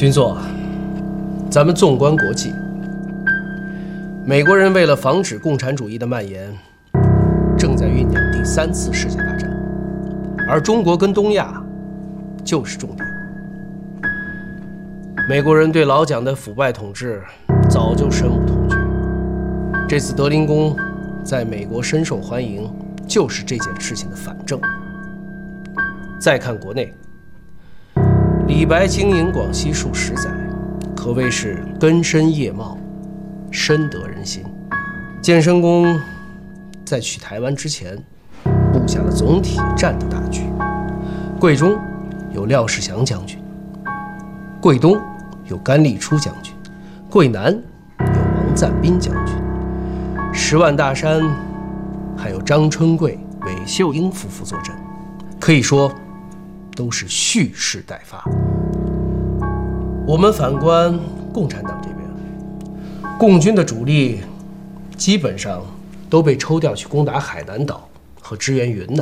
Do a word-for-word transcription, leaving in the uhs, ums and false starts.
军座，咱们纵观国际，美国人为了防止共产主义的蔓延，正在酝酿第三次世界大战，而中国跟东亚就是重点。美国人对老蒋的腐败统治早就深恶痛绝，这次德龄宫在美国深受欢迎，就是这件事情的反证。再看国内，李白经营广西数十载，可谓是根深叶茂，深得人心。建生公在取台湾之前，布下了总体战的大局。桂中有廖世祥将军，桂东有甘立初将军，桂南有王赞斌将军，十万大山还有张春贵、韦秀英夫妇坐镇，可以说都是蓄势待发。我们反观共产党这边，共军的主力基本上都被抽调去攻打海南岛和支援云南，